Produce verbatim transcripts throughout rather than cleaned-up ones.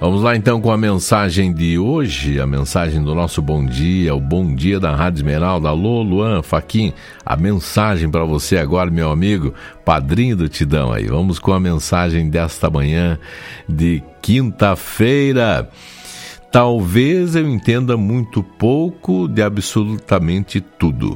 Vamos lá então com a mensagem de hoje, a mensagem do nosso bom dia, o bom dia da Rádio Esmeralda. Alô, Luan, Faquin, a mensagem para você agora, meu amigo, padrinho do Tidão aí. Vamos com a mensagem desta manhã de quinta-feira. Talvez eu entenda muito pouco de absolutamente tudo,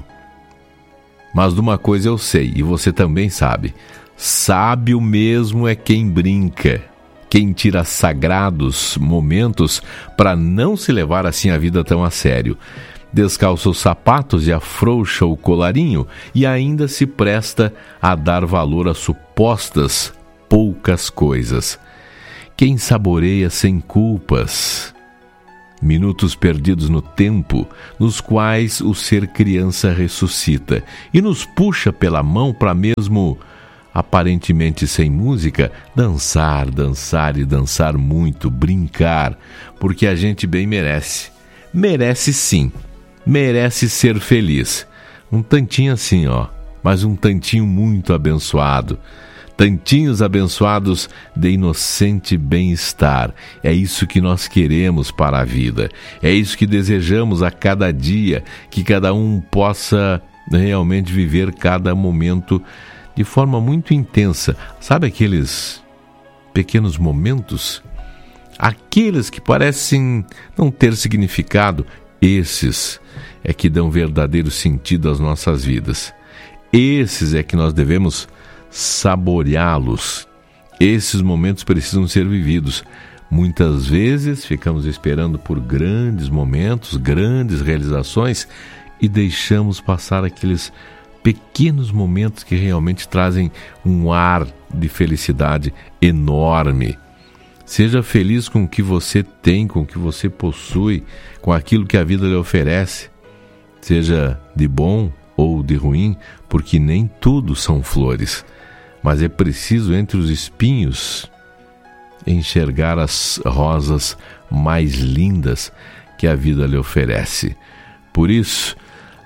mas de uma coisa eu sei, e você também sabe: sábio mesmo é quem brinca, quem tira sagrados momentos para não se levar assim a vida tão a sério. Descalça os sapatos e afrouxa o colarinho e ainda se presta a dar valor a supostas poucas coisas. Quem saboreia sem culpas minutos perdidos no tempo, nos quais o ser criança ressuscita e nos puxa pela mão para mesmo, aparentemente sem música, dançar, dançar e dançar muito, brincar, porque a gente bem merece. Merece sim, merece ser feliz. Um tantinho assim, ó, mas um tantinho muito abençoado. Tantinhos abençoados de inocente bem-estar. É isso que nós queremos para a vida. É isso que desejamos a cada dia, que cada um possa realmente viver cada momento de forma muito intensa. Sabe aqueles pequenos momentos? Aqueles que parecem não ter significado, esses é que dão verdadeiro sentido às nossas vidas. Esses é que nós devemos saboreá-los. Esses momentos precisam ser vividos. Muitas vezes ficamos esperando por grandes momentos, grandes realizações e deixamos passar aqueles pequenos momentos que realmente trazem um ar de felicidade enorme. Seja feliz com o que você tem, com o que você possui, com aquilo que a vida lhe oferece, seja de bom ou de ruim, porque nem tudo são flores. Mas é preciso, entre os espinhos, enxergar as rosas mais lindas que a vida lhe oferece. Por isso,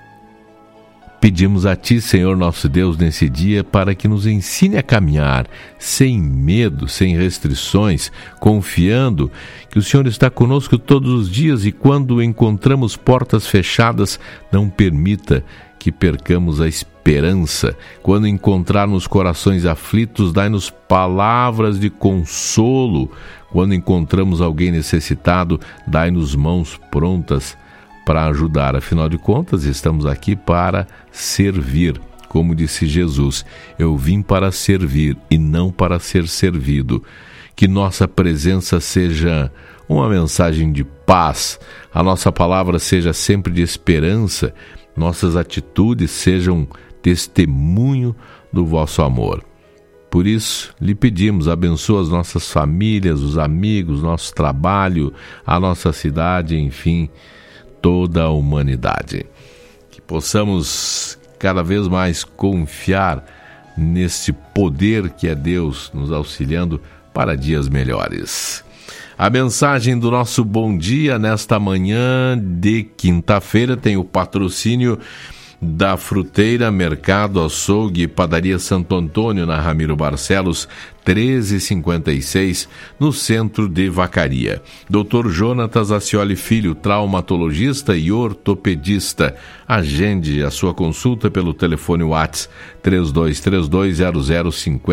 pedimos a Ti, Senhor nosso Deus, nesse dia, para que nos ensine a caminhar sem medo, sem restrições, confiando que o Senhor está conosco todos os dias e quando encontramos portas fechadas, não permita que percamos a esperança. Quando encontrarmos corações aflitos, dai-nos palavras de consolo. Quando encontramos alguém necessitado, dai-nos mãos prontas para ajudar. Afinal de contas, estamos aqui para servir. Como disse Jesus, eu vim para servir e não para ser servido. Que nossa presença seja uma mensagem de paz, a nossa palavra seja sempre de esperança, nossas atitudes sejam testemunho do vosso amor. Por isso, lhe pedimos, abençoa as nossas famílias, os amigos, nosso trabalho, a nossa cidade, enfim, toda a humanidade. Que possamos cada vez mais confiar nesse poder que é Deus nos auxiliando para dias melhores. A mensagem do nosso bom dia nesta manhã de quinta-feira tem o patrocínio da Fruteira, Mercado, Açougue e Padaria Santo Antônio, na Ramiro Barcelos, treze cinquenta e seis, no centro de Vacaria. doutor Jonatas Acioli Filho, traumatologista e ortopedista. Agende a sua consulta pelo telefone WhatsApp três dois três dois zero zero cinco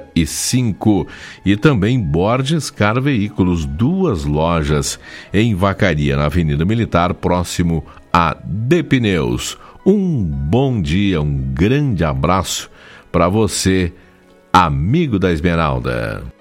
cinco. E também Borges Car Veículos, duas lojas em Vacaria, na Avenida Militar, próximo a D Pneus. Um bom dia, um grande abraço para você, amigo da Esmeralda.